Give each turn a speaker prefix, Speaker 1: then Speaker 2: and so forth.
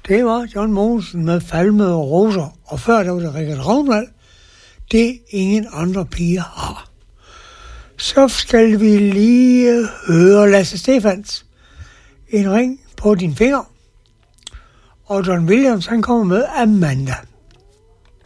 Speaker 1: Det var John Mogensen med Falmede Roser, og før der var det Richard Ragnvald. Det ingen andre piger har. Så skal vi lige høre Lasse Stephans. En ring på din finger. Og John Williams, han kommer med Amanda.